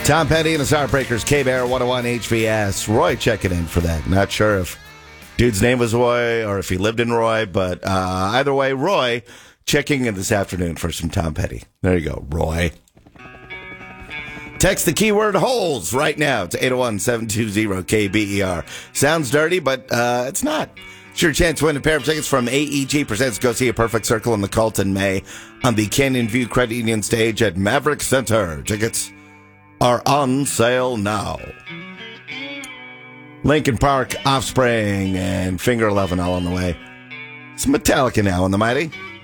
Tom Petty and his Heartbreakers, K-Bear 101 HVS. Roy checking in for that. Not sure if dude's name was Roy or if he lived in Roy, but either way, Roy checking in this afternoon for some Tom Petty. There you go, Roy. Text the keyword holes right now to 801-720-KBER. Sounds dirty, but it's not. It's your chance to win a pair of tickets from AEG presents Go See a Perfect Circle in the Cult in May on the Canyon View Credit Union stage at Maverick Center. Tickets are on sale now. Linkin Park, Offspring, and Finger 11 all on the way. It's Metallica now on the Mighty.